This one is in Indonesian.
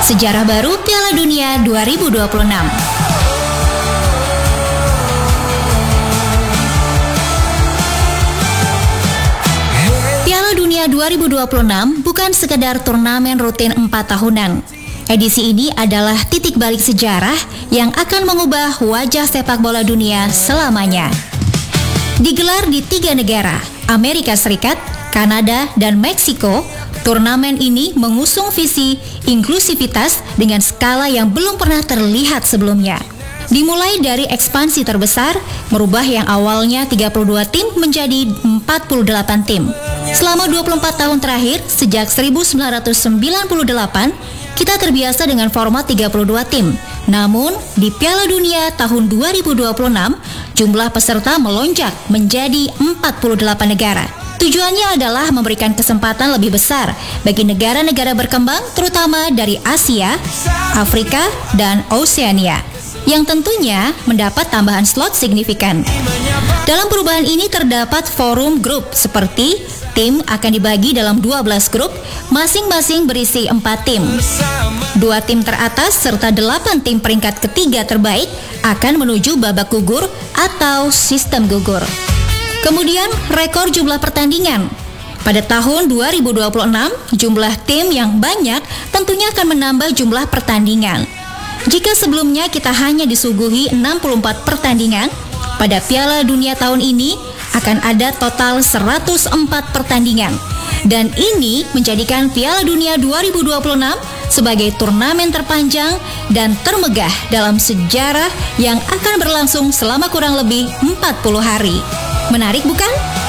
Sejarah baru Piala Dunia 2026. Piala Dunia 2026 bukan sekedar turnamen rutin 4 tahunan. Edisi ini adalah titik balik sejarah yang akan mengubah wajah sepak bola dunia selamanya. Digelar di 3 negara, Amerika Serikat, Kanada, dan Meksiko, turnamen ini mengusung visi inklusivitas dengan skala yang belum pernah terlihat sebelumnya. Dimulai dari ekspansi terbesar, merubah yang awalnya 32 tim menjadi 48 tim. Selama 24 tahun terakhir, sejak 1998, kita terbiasa dengan format 32 tim. Namun, di Piala Dunia tahun 2026, jumlah peserta melonjak menjadi 48 negara. Tujuannya adalah memberikan kesempatan lebih besar bagi negara-negara berkembang, terutama dari Asia, Afrika, dan Oseania, yang tentunya mendapat tambahan slot signifikan. Dalam perubahan ini terdapat forum grup, seperti tim akan dibagi dalam 12 grup, masing-masing berisi 4 tim. 2 tim teratas serta 8 tim peringkat ketiga terbaik akan menuju babak gugur atau sistem gugur. Kemudian rekor jumlah pertandingan. Pada tahun 2026, jumlah tim yang banyak tentunya akan menambah jumlah pertandingan. Jika sebelumnya kita hanya disuguhi 64 pertandingan, pada Piala Dunia tahun ini akan ada total 104 pertandingan. Dan ini menjadikan Piala Dunia 2026 sebagai turnamen terpanjang dan termegah dalam sejarah yang akan berlangsung selama kurang lebih 40 hari. Menarik bukan?